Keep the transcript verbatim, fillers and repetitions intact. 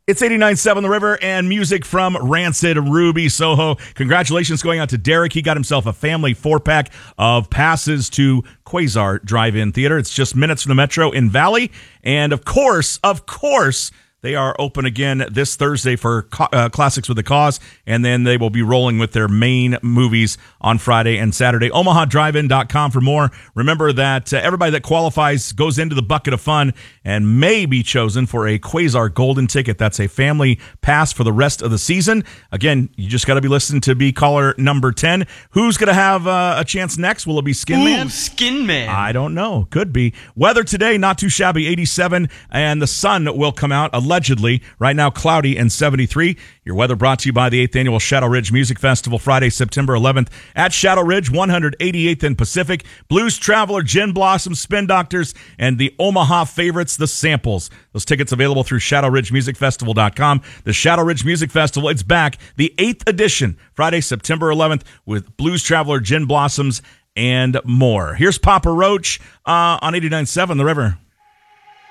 It's eighty-nine point seven The River and music from Rancid, Ruby Soho. Congratulations going out to Derek. He got himself a family four-pack of passes to Quasar Drive-In Theater. It's just minutes from the Metro in Valley. And of course, of course, they are open again this Thursday for uh, Classics with a Cause, and then they will be rolling with their main movies on Friday and Saturday. Omaha Drive In dot com for more. Remember that uh, everybody that qualifies goes into the bucket of fun and may be chosen for a Quasar Golden Ticket. That's a family pass for the rest of the season. Again, you just got to be listening to be caller number ten. Who's going to have uh, a chance next? Will it be Skin Ooh, Man? Skin Man. I don't know. Could be. Weather today, not too shabby, eighty-seven, and the sun will come out allegedly. Right now, cloudy and seventy-three. Your weather brought to you by the eighth Annual Shadow Ridge Music Festival, Friday, September eleventh at Shadow Ridge, one hundred eighty-eighth and Pacific. Blues Traveler, Gin Blossom, Spin Doctors, and the Omaha favorites, The Samples. Those tickets available through shadow ridge music festival dot com. The Shadow Ridge Music Festival, it's back, the eighth edition, Friday, September eleventh, with Blues Traveler, Gin Blossoms, and more. Here's Papa Roach uh, on eighty-nine point seven The River.